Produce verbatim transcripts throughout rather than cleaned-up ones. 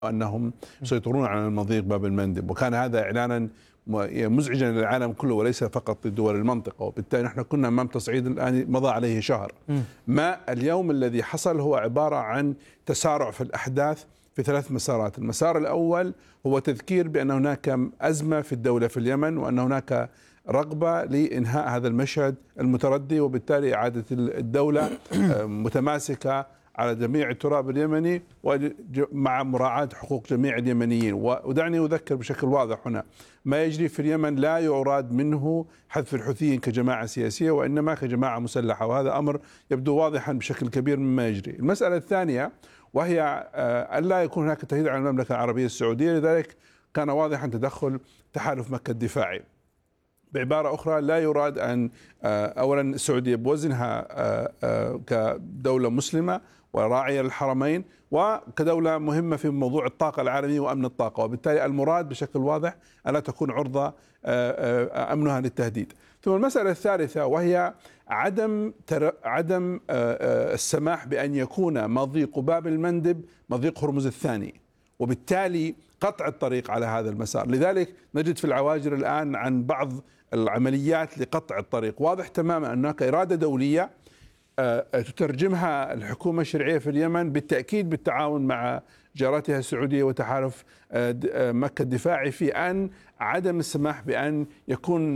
أنهم يسيطرون على المضيق باب المندب، وكان هذا إعلانا مزعجا للعالم كله وليس فقط لدول المنطقة، وبالتالي نحن كنا أمام تصعيد الآن مضى عليه شهر. ما اليوم الذي حصل هو عبارة عن تسارع في الأحداث في ثلاث مسارات. المسار الأول هو تذكير بأن هناك أزمة في الدولة في اليمن، وأن هناك رغبة لإنهاء هذا المشهد المتردي، وبالتالي إعادة الدولة متماسكة على جميع التراب اليمني ومع مراعاة حقوق جميع اليمنيين. ودعني أذكر بشكل واضح هنا، ما يجري في اليمن لا يراد منه حذف الحوثيين كجماعة سياسية، وإنما كجماعة مسلحة، وهذا أمر يبدو واضحا بشكل كبير مما يجري. المسألة الثانية وهي ألا يكون هناك تهديد على المملكة العربية السعودية، لذلك كان واضحا تدخل تحالف مكة الدفاعي. بعبارة أخرى، لا يراد أن أولا السعودية بوزنها كدولة مسلمة وراعية للحرمين وكدولة مهمة في موضوع الطاقة العالمية وأمن الطاقة، وبالتالي المراد بشكل واضح ألا تكون عرضة أمنها للتهديد. ثم المسألة الثالثة وهي عدم عدم السماح بأن يكون مضيق باب المندب مضيق هرمز الثاني، وبالتالي قطع الطريق على هذا المسار. لذلك نجد في العواجر الآن عن بعض العمليات لقطع الطريق. واضح تماما أنك إرادة دولية تترجمها الحكومة الشرعية في اليمن بالتأكيد بالتعاون مع جارتها السعودية وتحالف مكة الدفاعي في أن عدم السماح بأن يكون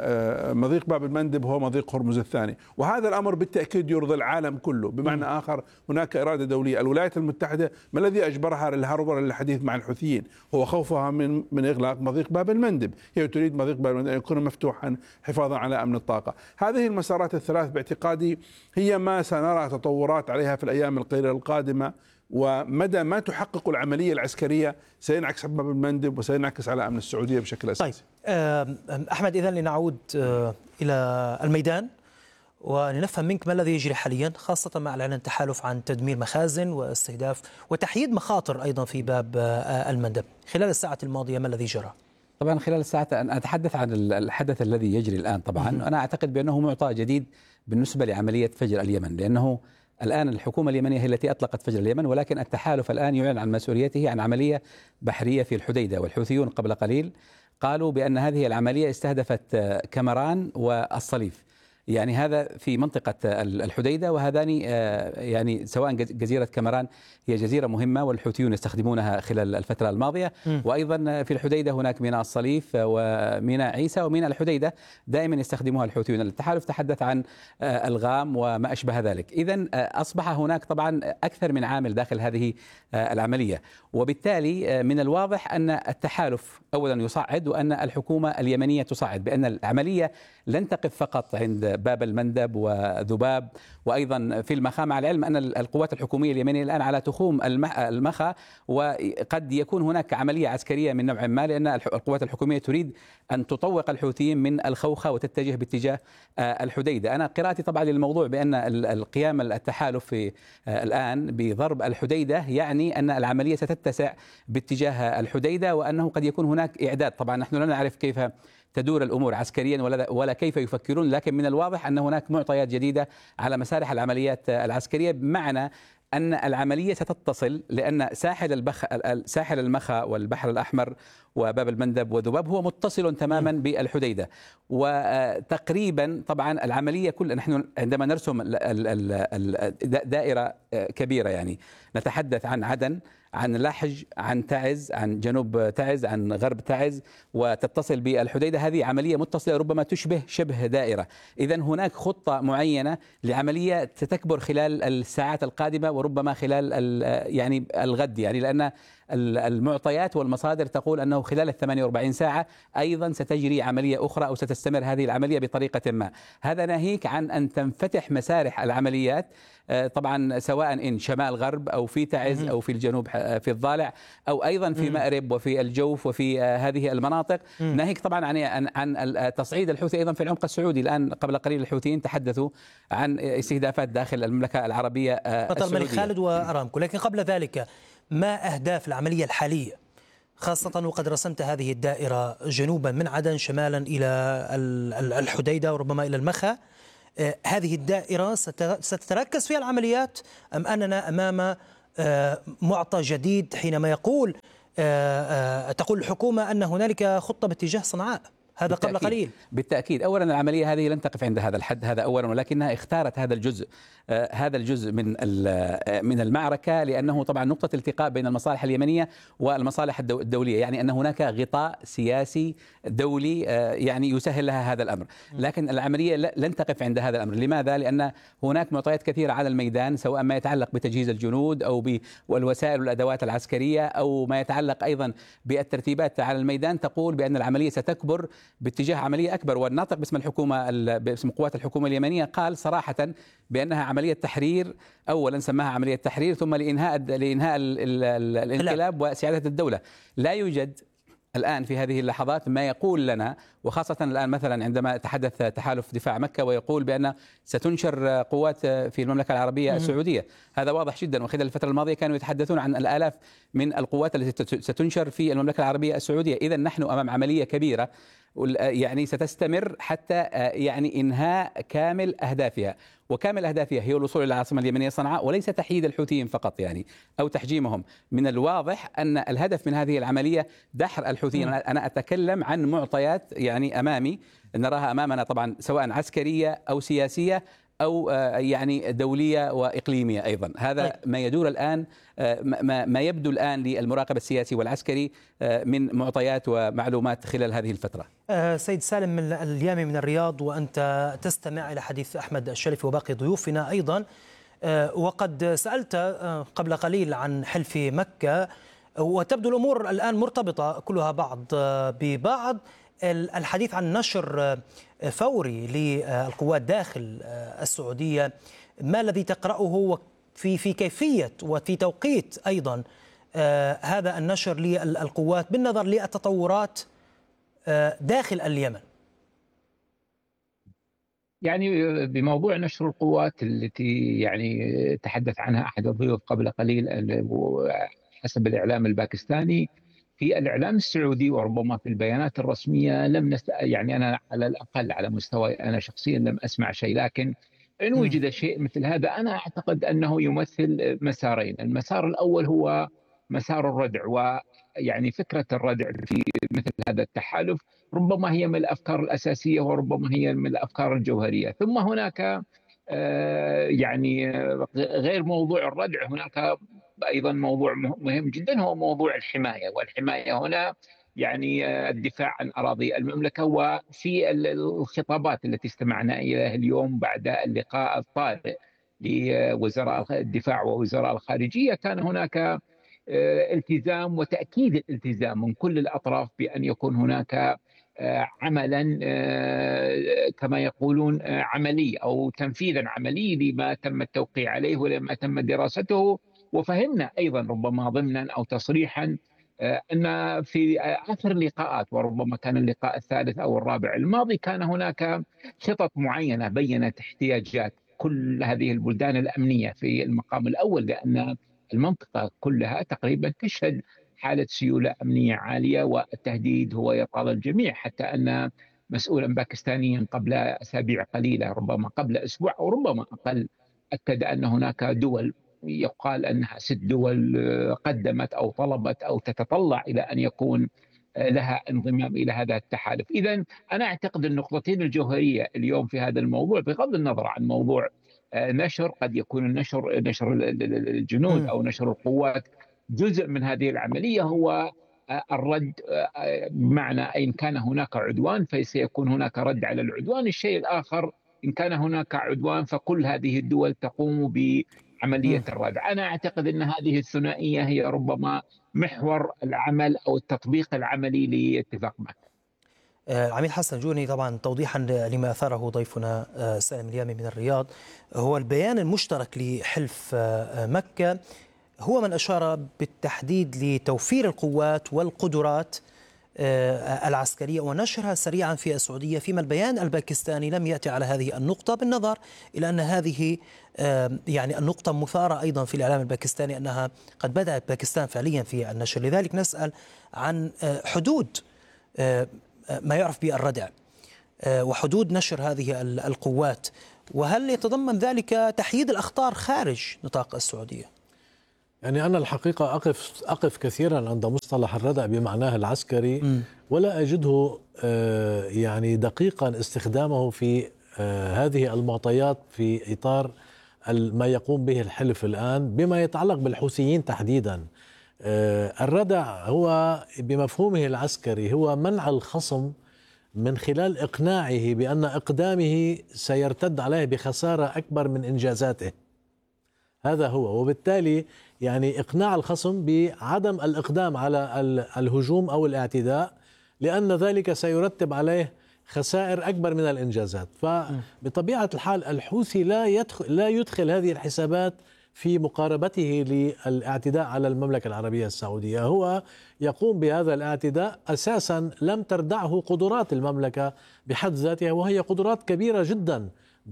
مضيق باب المندب هو مضيق هرمز الثاني، وهذا الأمر بالتأكيد يرضي العالم كله. بمعنى آخر، هناك إرادة دولية. الولايات المتحدة ما الذي أجبرها للهرب للحديث مع الحوثيين؟ هو خوفها من من إغلاق مضيق باب المندب. هي تريد مضيق باب المندب أن يكون مفتوحا حفاظا على أمن الطاقة. هذه المسارات الثلاث باعتقادي هي ما سنرى تطورات عليها في الأيام القليلة القادمة، ومدى ما تحقق العملية العسكرية سينعكس على باب المندب وسينعكس على أمن السعودية بشكل أساسي. طيب أحمد، إذن لنعود إلى الميدان ونفهم منك ما الذي يجري حاليا، خاصة مع إعلان التحالف عن تدمير مخازن واستهداف وتحييد مخاطر أيضا في باب المندب. خلال الساعة الماضية ما الذي جرى؟ طبعا خلال الساعة أنا أتحدث عن الحدث الذي يجري الآن. طبعا أنا أعتقد بأنه معطى جديد بالنسبة لعملية فجر اليمن، لأنه الآن الحكومة اليمنية هي التي أطلقت فجر اليمن، ولكن التحالف الآن يعلن عن مسؤوليته عن عملية بحرية في الحديدة، والحوثيون قبل قليل قالوا بأن هذه العملية استهدفت كمران والصليف، يعني هذا في منطقة الحديدة، وهذان يعني سواء جزيرة كمران هي جزيرة مهمة والحوثيون يستخدمونها خلال الفترة الماضية، وأيضا في الحديدة هناك ميناء الصليف وميناء عيسى وميناء الحديدة دائما يستخدموها الحوثيون. التحالف تحدث عن الغام وما أشبه ذلك. إذن أصبح هناك طبعا أكثر من عامل داخل هذه العملية، وبالتالي من الواضح أن التحالف أولا يصعد، وأن الحكومة اليمنية تصعد، بأن العملية لن تقف فقط عند باب المندب وذباب وأيضا في المخا، مع العلم أن القوات الحكومية اليمنية الآن على تخوم المخا، وقد يكون هناك عملية عسكرية من نوع ما، لأن القوات الحكومية تريد أن تطوق الحوثيين من الخوخة وتتجه باتجاه الحديدة. أنا قراءتي طبعا للموضوع بأن القيام التحالف في الآن بضرب الحديدة يعني أن العملية ستتسع باتجاه الحديدة، وأنه قد يكون هناك إعداد. طبعا نحن لا نعرف كيف تدور الأمور عسكريا ولا ولا كيف يفكرون، لكن من الواضح أن هناك معطيات جديدة على مسارح العمليات العسكرية، بمعنى أن العملية ستتصل، لأن ساحل البخ ساحل المخا والبحر الأحمر وباب المندب وذباب هو متصل تماما بالحديدة، وتقريبا طبعا العملية كل نحن عندما نرسم دائرة كبيرة، يعني نتحدث عن عدن، عن لحج، عن تعز، عن جنوب تعز، عن غرب تعز، وتتصل بالحديدة. هذه عملية متصلة ربما تشبه شبه دائرة. إذن هناك خطة معينة لعملية ستكبر خلال الساعات القادمة وربما خلال يعني الغد، يعني لأن المعطيات والمصادر تقول أنه خلال الثمانية وأربعين ساعة أيضا ستجري عملية أخرى أو ستستمر هذه العملية بطريقة ما. هذا ناهيك عن أن تنفتح مسارح العمليات طبعا سواء إن شمال غرب أو في تعز أو في الجنوب في الضالع أو أيضا في مأرب وفي الجوف وفي هذه المناطق، ناهيك طبعا عن عن تصعيد الحوثي أيضا في العمق السعودي. الآن قبل قليل الحوثيين تحدثوا عن استهدافات داخل المملكة العربية السعودية. بطل الملك خالد وأرامكو. لكن قبل ذلك ما أهداف العملية الحالية، خاصة وقد رسمت هذه الدائرة جنوبا من عدن شمالا إلى الحديدة وربما إلى المخا؟ هذه الدائرة ستتركز فيها العمليات أم أننا أمام معطى جديد حينما يقول تقول الحكومة أن هنالك خطة باتجاه صنعاء، هذا قبل قليل. بالتأكيد. أولا العملية هذه لن تقف عند هذا الحد، هذا أولا، ولكنها اختارت هذا الجزء آه هذا الجزء من من المعركة لأنه طبعا نقطة التقاء بين المصالح اليمنية والمصالح الدولية، يعني أن هناك غطاء سياسي دولي آه يعني يسهل لها هذا الأمر. لكن العملية لن تقف عند هذا الأمر. لماذا؟ لأن هناك معطيات كثيرة على الميدان، سواء ما يتعلق بتجهيز الجنود أو بالوسائل والأدوات العسكرية أو ما يتعلق أيضا بالترتيبات على الميدان، تقول بأن العملية ستكبر باتجاه عملية أكبر. والناطق باسم الحكومة باسم قوات الحكومة اليمنية قال صراحة بأنها عملية تحرير، أولا سماها عملية تحرير، ثم لإنهاء لإنهاء الانقلاب وسيادة الدولة. لا يوجد الآن في هذه اللحظات ما يقول لنا، وخاصة الآن مثلا عندما تحدث تحالف دفاع مكة ويقول بأن ستنشر قوات في المملكة العربية السعودية، هذا واضح جدا. وخلال الفترة الماضية كانوا يتحدثون عن الآلاف من القوات التي ستنشر في المملكة العربية السعودية. إذا نحن أمام عملية كبيرة يعني ستستمر حتى يعني إنهاء كامل أهدافها، وكامل أهدافها هي الوصول إلى العاصمة اليمنية صنعاء، وليس تحييد الحوثيين فقط يعني أو تحجيمهم. من الواضح أن الهدف من هذه العملية دحر الحوثيين. أنا أتكلم عن معطيات يعني أمامي نراها أمامنا طبعا، سواء عسكرية أو سياسية أو يعني دولية وإقليمية أيضا. هذا ما يدور الآن، ما يبدو الآن للمراقب السياسي والعسكري من معطيات ومعلومات خلال هذه الفترة. سيد سالم من اليامي من الرياض، وأنت تستمع إلى حديث أحمد الشريف وباقي ضيوفنا أيضا، وقد سألت قبل قليل عن حلف مكة، وتبدو الأمور الآن مرتبطة كلها بعض ببعض. الحديث عن نشر فوري للقوات داخل السعودية، ما الذي تقرأه في في كيفية وفي توقيت أيضا هذا النشر للقوات بالنظر للتطورات داخل اليمن؟ يعني بموضوع نشر القوات التي يعني تحدث عنها أحد الضيوف قبل قليل حسب الإعلام الباكستاني، في الإعلام السعودي وربما في البيانات الرسمية لم نست... يعني أنا على الأقل على مستوى أنا شخصيا لم أسمع شيء. لكن إن وجد شيء مثل هذا أنا أعتقد أنه يمثل مسارين. المسار الأول هو مسار الردع، ويعني فكرة الردع في مثل هذا التحالف ربما هي من الأفكار الأساسية وربما هي من الأفكار الجوهرية. ثم هناك يعني غير موضوع الردع، هناك أيضا موضوع مهم جدا هو موضوع الحماية. والحماية هنا يعني الدفاع عن أراضي المملكة. وفي الخطابات التي استمعنا إليها اليوم بعد اللقاء الطارئ لوزراء الدفاع ووزراء الخارجية، كان هناك التزام وتأكيد الالتزام من كل الأطراف بأن يكون هناك عملا كما يقولون عملي أو تنفيذا عملي لما تم التوقيع عليه ولما تم دراسته. وفهمنا أيضا ربما ضمنا أو تصريحا أن في آخر لقاءات، وربما كان اللقاء الثالث أو الرابع الماضي، كان هناك خطط معينة بينت احتياجات كل هذه البلدان الأمنية في المقام الأول، لأن المنطقة كلها تقريبا تشهد حالة سيولة أمنية عالية، والتهديد هو يطال الجميع. حتى أن مسؤولا باكستانيا قبل أسابيع قليلة، ربما قبل أسبوع أو ربما أقل، أكد أن هناك دول يقال أنها ست دول قدمت أو طلبت أو تتطلع إلى أن يكون لها انضمام إلى هذا التحالف. إذن أنا أعتقد النقطتين الجوهرية اليوم في هذا الموضوع، بغض النظر عن موضوع نشر، قد يكون النشر نشر الجنود أو نشر القوات جزء من هذه العملية، هو الرد، بمعنى إن كان هناك عدوان فسيكون هناك رد على العدوان. الشيء الآخر، إن كان هناك عدوان فكل هذه الدول تقوم بعملية الردع. أنا أعتقد أن هذه الثنائية هي ربما محور العمل أو التطبيق العملي لاتفاق مكة. العميد حسن جوني، طبعا توضيحا لما أثاره ضيفنا سالم اليامي من الرياض، هو البيان المشترك لحلف مكة هو من أشار بالتحديد لتوفير القوات والقدرات العسكرية ونشرها سريعا في السعودية، فيما البيان الباكستاني لم يأتي على هذه النقطة، بالنظر إلى أن هذه يعني النقطة مثارة أيضا في الإعلام الباكستاني، أنها قد بدأت باكستان فعليا في النشر. لذلك نسأل عن حدود ما يعرف بالردع وحدود نشر هذه القوات، وهل يتضمن ذلك تحييد الأخطار خارج نطاق السعودية؟ يعني أنا الحقيقة أقف أقف كثيرا عند مصطلح الردع بمعناه العسكري م. ولا أجده يعني دقيقا استخدامه في هذه المعطيات في إطار ما يقوم به الحلف الآن بما يتعلق بالحوثيين تحديدا. الردع هو بمفهومه العسكري هو منع الخصم من خلال إقناعه بأن إقدامه سيرتد عليه بخسارة أكبر من إنجازاته. هذا هو، وبالتالي يعني إقناع الخصم بعدم الإقدام على الهجوم أو الاعتداء لأن ذلك سيرتب عليه خسائر أكبر من الإنجازات. فبطبيعة الحال الحوثي لا يدخل, لا يدخل هذه الحسابات في مقاربته للاعتداء على المملكة العربية السعودية. هو يقوم بهذا الاعتداء أساسا لم تردعه قدرات المملكة بحد ذاتها، وهي قدرات كبيرة جدا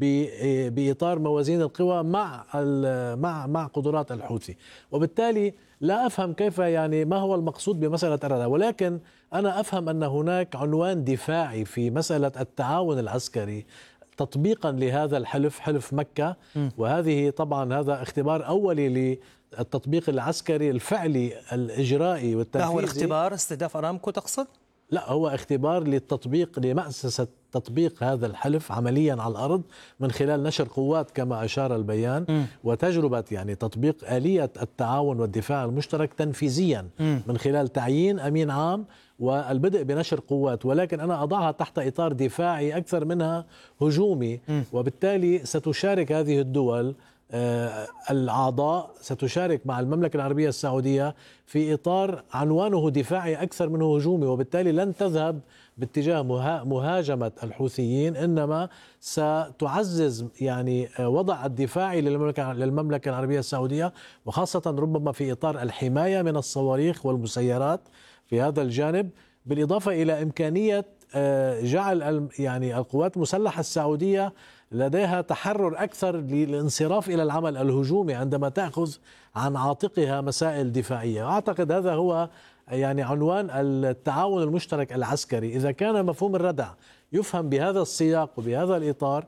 بإطار موازين القوى مع مع مع قدرات الحوثي. وبالتالي لا أفهم كيف يعني ما هو المقصود بمسألة الردع، ولكن أنا أفهم أن هناك عنوان دفاعي في مسألة التعاون العسكري تطبيقا لهذا الحلف، حلف مكة. وهذه طبعا هذا اختبار أولي للتطبيق العسكري الفعلي الإجرائي والتنفيذي. ما هو الاختبار؟ استهداف أرامكو تقصد؟ لا، هو اختبار للتطبيق لمأسسة تطبيق هذا الحلف عمليا على الأرض من خلال نشر قوات كما أشار البيان م. وتجربة يعني تطبيق آلية التعاون والدفاع المشترك تنفيذيا م. من خلال تعيين أمين عام والبدء بنشر قوات، ولكن أنا أضعها تحت إطار دفاعي أكثر منها هجومي. م. وبالتالي ستشارك هذه الدول آه الأعضاء ستشارك مع المملكة العربية السعودية في إطار عنوانه دفاعي أكثر منه هجومي، وبالتالي لن تذهب باتجاه مهاجمة الحوثيين، إنما ستعزز يعني وضع الدفاعي للمملكة, للمملكة العربية السعودية، وخاصة ربما في إطار الحماية من الصواريخ والمسيرات في هذا الجانب، بالإضافة إلى إمكانية جعل يعني القوات المسلحة السعودية لديها تحرر أكثر للانصراف إلى العمل الهجومي عندما تأخذ عن عاتقها مسائل دفاعية. أعتقد هذا هو يعني عنوان التعاون المشترك العسكري. إذا كان مفهوم الردع يفهم بهذا السياق وبهذا الإطار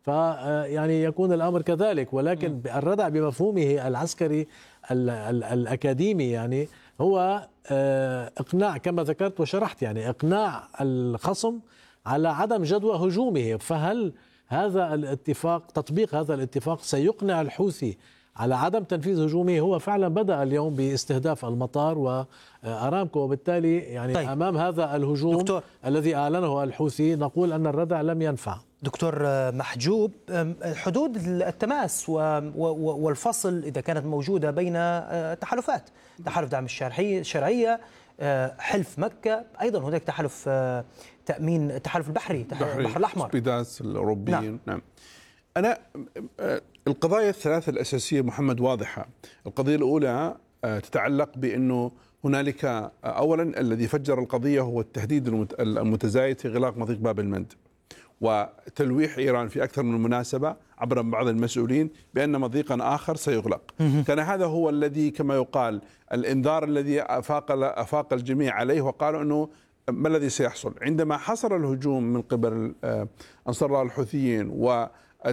فيعني يكون الأمر كذلك، ولكن الردع بمفهومه العسكري الأكاديمي يعني هو إقناع كما ذكرت وشرحت، يعني إقناع الخصم على عدم جدوى هجومه. فهل هذا الاتفاق، تطبيق هذا الاتفاق سيقنع الحوثي على عدم تنفيذ هجومه؟ هو فعلا بدأ اليوم باستهداف المطار وأرامكو، وبالتالي يعني طيب. أمام هذا الهجوم دكتور. الذي أعلنه الحوثي نقول أن الردع لم ينفع. دكتور محجوب، حدود التماس والفصل إذا كانت موجودة بين تحالفات، تحالف دعم الشرعية، حلف مكة، أيضا هناك تحالف تأمين، التحالف البحري، البحر الأحمر، سبيداس الأوروبيين. نعم. نعم. أنا القضايا الثلاثة الأساسية محمد واضحة. القضية الأولى تتعلق بأنه هنالك أولا الذي فجر القضية هو التهديد المتزايد في إغلاق مضيق باب المندب وتلويح إيران في أكثر من مناسبة عبر بعض المسؤولين بأن مضيقا آخر سيغلق. كان هذا هو الذي كما يقال الإنذار الذي أفاق, أفاق الجميع عليه، وقالوا أنه ما الذي سيحصل عندما حصل الهجوم من قبل أنصار الله الحوثيين و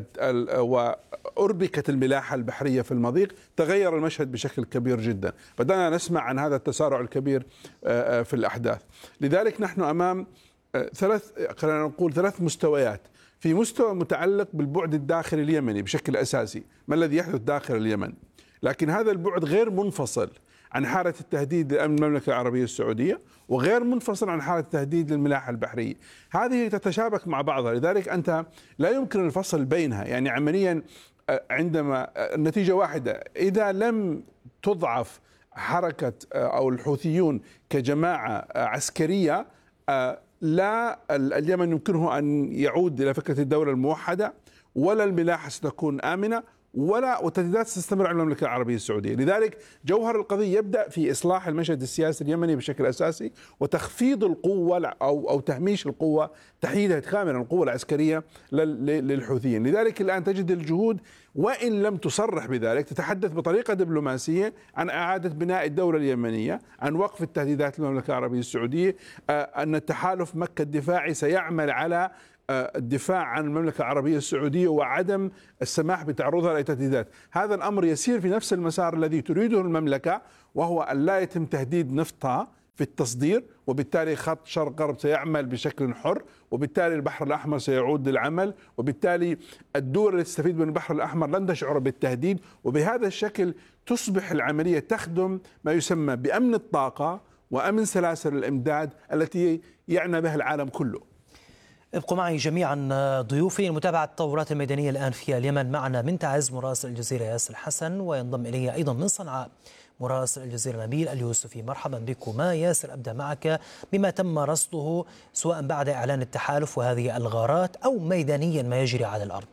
وأربكت الملاحة البحرية في المضيق، تغير المشهد بشكل كبير جدا. بدأنا نسمع عن هذا التسارع الكبير في الأحداث. لذلك نحن أمام ثلاث خلينا نقول ثلاث مستويات. في مستوى متعلق بالبعد الداخلي اليمني بشكل أساسي، ما الذي يحدث داخل اليمن، لكن هذا البعد غير منفصل عن حالة التهديد لأمن المملكة العربية السعودية، وغير منفصل عن حالة التهديد للملاحة البحرية. هذه تتشابك مع بعضها، لذلك أنت لا يمكن الفصل بينها. يعني عمليا عندما النتيجة واحدة، إذا لم تضعف حركة أو الحوثيون كجماعة عسكرية لا اليمن يمكنه أن يعود إلى فكرة الدولة الموحدة، ولا الملاحة ستكون آمنة، ولا والتهديدات ستستمر على المملكة العربية السعودية. لذلك جوهر القضية يبدأ في إصلاح المشهد السياسي اليمني بشكل أساسي، وتخفيض القوة أو أو تهميش القوة، تحييدها كاملا القوة العسكرية للحوثيين. لذلك الآن تجد الجهود وإن لم تصرح بذلك تتحدث بطريقة دبلوماسية عن إعادة بناء الدولة اليمنية، عن وقف التهديدات للمملكة العربية السعودية، أن التحالف مكة الدفاعي سيعمل على الدفاع عن المملكة العربية السعودية وعدم السماح بتعرضها لتهديدات. هذا الأمر يسير في نفس المسار الذي تريده المملكة، وهو أن لا يتم تهديد نفطها في التصدير، وبالتالي خط شرق غرب سيعمل بشكل حر، وبالتالي البحر الأحمر سيعود للعمل، وبالتالي الدول التي تستفيد من البحر الأحمر لن تشعر بالتهديد، وبهذا الشكل تصبح العملية تخدم ما يسمى بأمن الطاقة وأمن سلاسل الإمداد التي يعنى بها العالم كله. ابقوا معي جميعا ضيوفي لمتابعة التطورات الميدانية الآن في اليمن. معنا من تعز مراسل الجزيرة ياسر حسن، وينضم إلي أيضا من صنعاء مراسل الجزيرة نبيل اليوسفي. مرحبا بكما. ياسر، أبدأ معك بما تم رصده سواء بعد إعلان التحالف وهذه الغارات أو ميدانيا ما يجري على الأرض.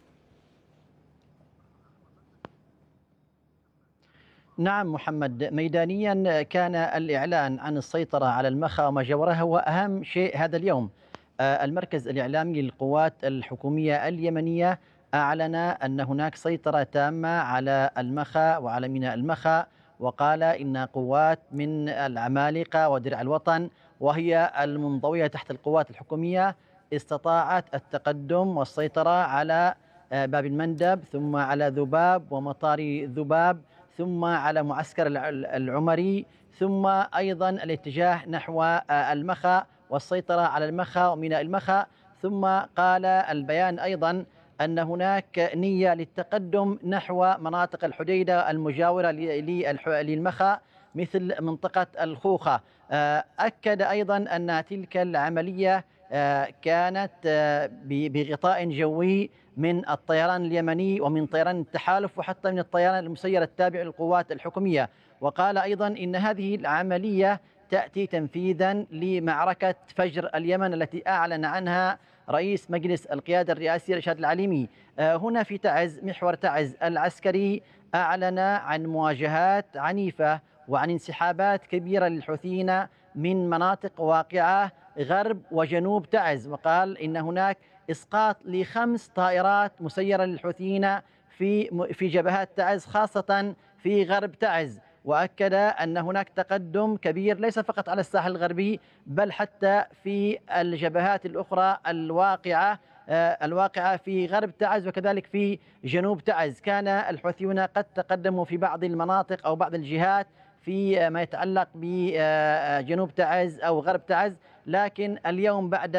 نعم محمد، ميدانيا كان الإعلان عن السيطرة على المخا وما جاورها هو أهم شيء هذا اليوم. المركز الإعلامي للقوات الحكومية اليمنية أعلن أن هناك سيطرة تامة على المخا وعلى ميناء المخا، وقال إن قوات من العمالقة ودرع الوطن وهي المنضوية تحت القوات الحكومية استطاعت التقدم والسيطرة على باب المندب، ثم على ذباب ومطار ذباب، ثم على معسكر العمري، ثم أيضا الاتجاه نحو المخا والسيطرة على المخا وميناء المخا. ثم قال البيان أيضا أن هناك نية للتقدم نحو مناطق الحديدة المجاورة للمخا مثل منطقة الخوخة. أكد أيضا أن تلك العملية كانت بغطاء جوي من الطيران اليمني ومن طيران التحالف وحتى من الطيران المسير التابع للقوات الحكومية. وقال أيضا إن هذه العملية تأتي تنفيذا لمعركة فجر اليمن التي أعلن عنها رئيس مجلس القيادة الرئاسي رشاد العليمي. هنا في تعز، محور تعز العسكري أعلن عن مواجهات عنيفة وعن انسحابات كبيرة للحوثيين من مناطق واقعة غرب وجنوب تعز، وقال إن هناك إسقاط لخمس طائرات مسيرة للحوثيين في في جبهات تعز خاصة في غرب تعز. وأكد أن هناك تقدم كبير ليس فقط على الساحل الغربي بل حتى في الجبهات الأخرى الواقعة الواقعة في غرب تعز وكذلك في جنوب تعز. كان الحوثيون قد تقدموا في بعض المناطق أو بعض الجهات في ما يتعلق بجنوب تعز أو غرب تعز، لكن اليوم بعد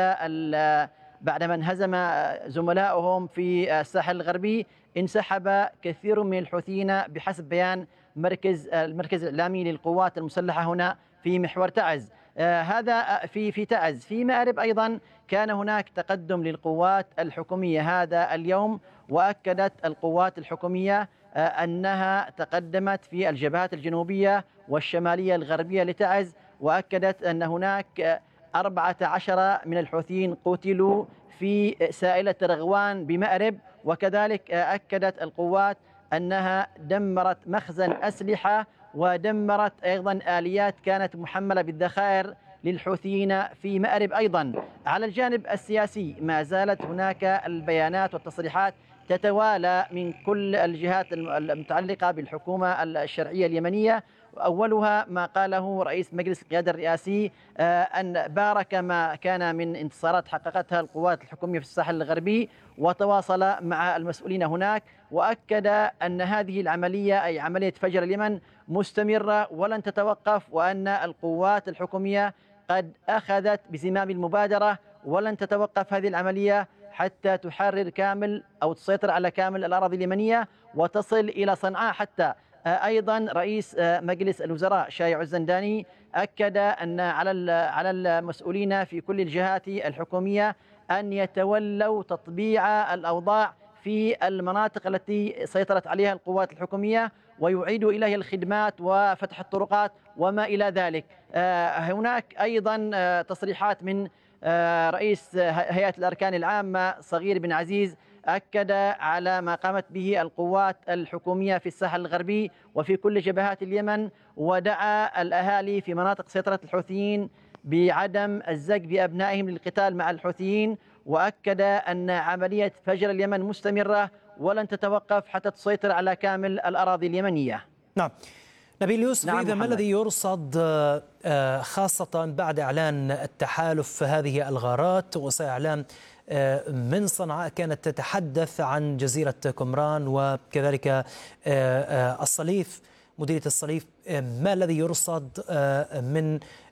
بعدما انهزم زملائهم في الساحل الغربي انسحب كثير من الحوثيين بحسب بيان مركز المركز الإعلامي للقوات المسلحة هنا في محور تعز. آه هذا في في تعز. في مأرب أيضا كان هناك تقدم للقوات الحكومية هذا اليوم، وأكدت القوات الحكومية آه أنها تقدمت في الجبهات الجنوبية والشمالية الغربية لتعز، وأكدت أن هناك أربعة عشر من الحوثيين قتلوا في سائلة رغوان بمأرب. وكذلك آه أكدت القوات أنها دمرت مخزن أسلحة ودمرت أيضا آليات كانت محملة بالذخائر للحوثيين في مأرب. أيضا على الجانب السياسي ما زالت هناك البيانات والتصريحات تتوالى من كل الجهات المتعلقة بالحكومة الشرعية اليمنية. أولها ما قاله رئيس مجلس القيادة الرئاسي أن بارك ما كان من انتصارات حققتها القوات الحكومية في الساحل الغربي وتواصل مع المسؤولين هناك، وأكد أن هذه العملية أي عملية فجر اليمن مستمرة ولن تتوقف، وأن القوات الحكومية قد أخذت بزمام المبادرة ولن تتوقف هذه العملية حتى تحرر كامل أو تسيطر على كامل الأراضي اليمنية وتصل إلى صنعاء حتى. أيضا رئيس مجلس الوزراء شايع الزنداني أكد أن على على المسؤولين في كل الجهات الحكومية أن يتولوا تطبيع الأوضاع في المناطق التي سيطرت عليها القوات الحكومية ويعيدوا إليها الخدمات وفتح الطرقات وما إلى ذلك. هناك أيضا تصريحات من رئيس هيئة الأركان العامة صغير بن عزيز أكد على ما قامت به القوات الحكومية في الساحل الغربي وفي كل جبهات اليمن، ودعا الأهالي في مناطق سيطرة الحوثيين بعدم الزج بأبنائهم للقتال مع الحوثيين، وأكد أن عملية فجر اليمن مستمرة ولن تتوقف حتى تسيطر على كامل الأراضي اليمنية. نعم نبيل يوسف، نعم إذا ما الذي يرصد خاصة بعد إعلان التحالف هذه الغارات وسإعلان من صنعاء كانت تتحدث عن جزيرة قمران وكذلك الصليف، مديرية الصليف. ما الذي يرصد من